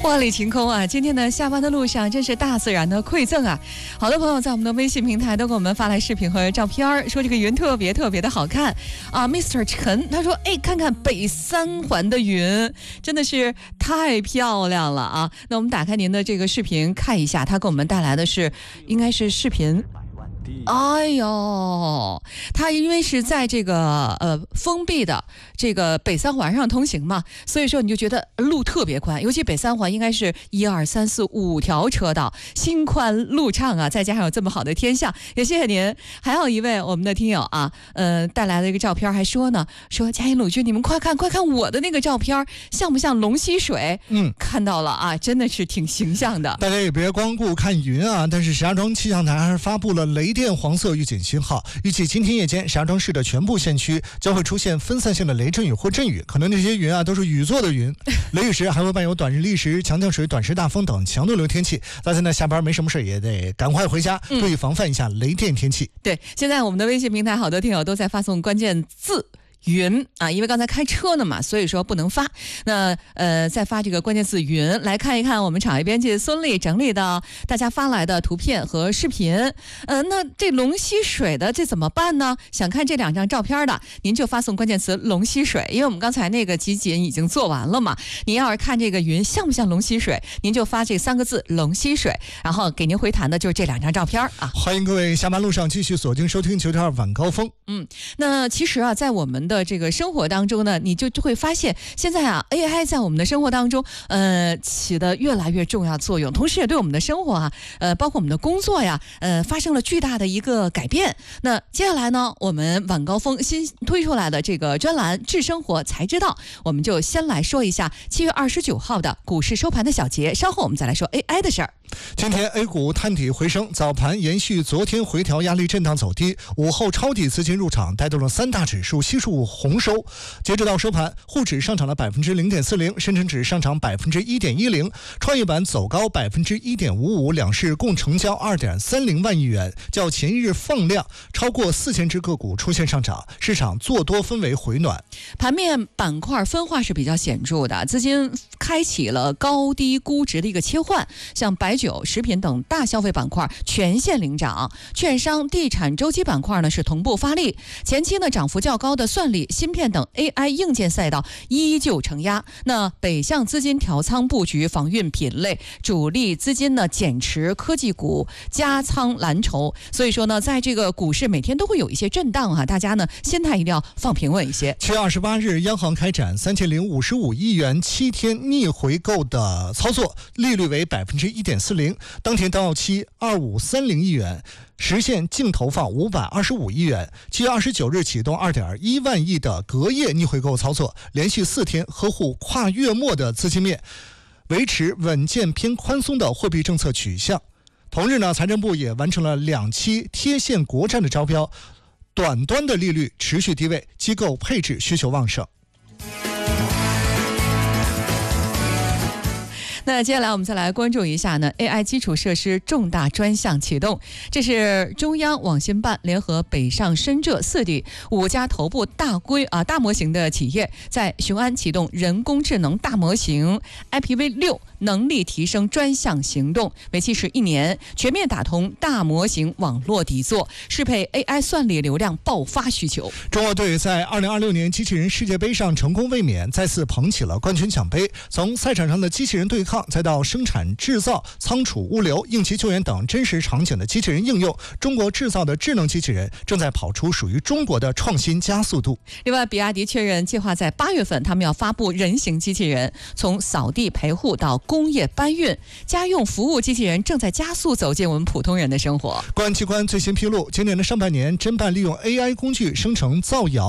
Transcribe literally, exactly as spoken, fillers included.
万里晴空啊！今天呢，下班的路上真是大自然的馈赠啊！好多朋友在我们的微信平台都给我们发来视频和照片，说这个云特别特别的好看啊 ！Mister 陈他说：“哎，看看北三环的云，真的是太漂亮了啊！”那我们打开您的这个视频看一下，他给我们带来的是应该是视频。哎呦，它因为是在这个呃封闭的这个北三环上通行嘛，所以说你就觉得路特别宽，尤其北三环应该是一二三四五条车道，心宽路畅啊，再加上有这么好的天象，也谢谢您。还有一位我们的听友啊，呃带来了一个照片，还说呢，说嘉音鲁军，你们快看快看我的那个照片，像不像龙溪水？嗯，看到了啊，真的是挺形象的。 大家也别光顾看云啊，但是石家庄气象台还是发布了雷电黄色预警信号，预计今天夜间石家庄市的全部县区将会出现分散性的雷阵雨或阵雨，可能这些云啊都是雨做的云。雷雨时还会伴有短日丽时、强降水、短时大风等强对流天气。大家呢下班没什么事也得赶快回家，注意防范一下雷电天气。 嗯、对，现在我们的微信平台好多听友都在发送关键字。云啊，因为刚才开车呢嘛，所以说不能发。那呃，再发这个关键字云，来看一看我们场内编辑孙俪整理的大家发来的图片和视频。呃，那这龙溪水的这怎么办呢？想看这两张照片的，您就发送关键词龙溪水，因为我们刚才那个集锦已经做完了嘛。您要是看这个云像不像龙溪水，您就发这三个字龙溪水，然后给您回弹的就是这两张照片啊。 欢迎各位下班路上继续锁定收听九点二晚高峰。 嗯，那其实啊，在我们的这个生活当中呢，你就就会发现现在啊 A I 在我们的生活当中呃起的越来越重要作用，同时也对我们的生活啊呃包括我们的工作呀呃发生了巨大的一个改变。那接下来呢，我们晚高峰新推出来的这个专栏智生活才知道，我们就先来说一下七月二十九号的股市收盘的小结，稍后我们再来说 A I 的事儿。 今天 A 股探底回升，早盘延续昨天回调压力震荡走低，午后抄底资金入场，带动了三大指数悉数红收。截止到收盘，沪指上涨了百分之零点四零，深成指上涨百分之一点一零，创业板走高百分之一点五五，两市共成交二点三零万亿元，较前一日放量，超过四千只个股出现上涨，市场做多氛围回暖。 盘面板块分化是比较显著的，资金开启了高低估值的一个切换，像白酒、食品等大消费板块全线领涨，券商、地产周期板块呢是同步发力。前期呢涨幅较高的算力、芯片等 A I 硬件赛道依旧承压。那北向资金调仓布局防运品类，主力资金呢减持科技股，加仓蓝筹。所以说呢，在这个股市每天都会有一些震荡啊，大家呢心态一定要放平稳一些。 七月二十八日，央行开展三千零五十五亿元七天逆回购的操作，利率为百分之一点四零，当天到期二五三零亿元。实现净投放五百二十五亿元。七月二十九日启动二点一万亿的隔夜逆回购操作，连续四天呵护跨月末的资金面，维持稳健偏宽松的货币政策取向。同日呢，财政部也完成了两期贴现国债的招标，短端的利率持续低位，机构配置需求旺盛。 那接下来我们再来关注一下呢 A I 基础设施重大专项启动，这是中央网信办联合北上深浙四地五家头部大规啊大模型的企业，在雄安启动人工智能大模型 I P V 六能力提升专项行动，为期是一年，全面打通大模型网络底座，适配 A I 算力流量爆发需求。 中国队在二零二六年机器人世界杯上成功卫冕，再次捧起了冠军奖杯。从赛场上的机器人对抗，再到生产制造、仓储、物流、应急救援等真实场景的机器人应用，中国制造的智能机器人正在跑出属于中国的创新加速度。 另外，比亚迪确认计划在八月份，他们要发布人形机器人，从扫地陪护到工业搬运，家用服务机器人正在加速走进我们普通人的生活。 公安机关最新披露，今年的上半年，侦办利用 A I 工具生成造谣